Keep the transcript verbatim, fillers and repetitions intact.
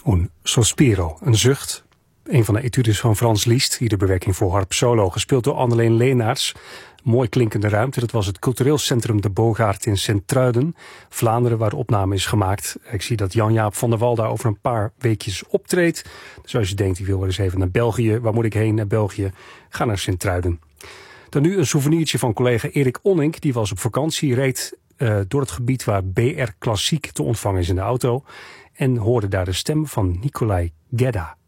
Un sospiro, een zucht. Een van de etudes van Frans Liszt, hier de bewerking voor harp solo, gespeeld door Anneleen Leenaerts. Mooi klinkende ruimte, dat was het cultureel centrum De Bogaert in Sint-Truiden, Vlaanderen, waar de opname is gemaakt. Ik zie dat Jan-Jaap van der Wal daar over een paar weekjes optreedt. Dus als je denkt, ik wil wel eens even naar België, waar moet ik heen naar België? Ga naar Sint-Truiden. Dan nu een souvenirtje van collega Erik Onink, die was op vakantie, reed uh, door het gebied waar B R Klassiek te ontvangen is in de auto en hoorde daar de stem van Nicolai Gedda.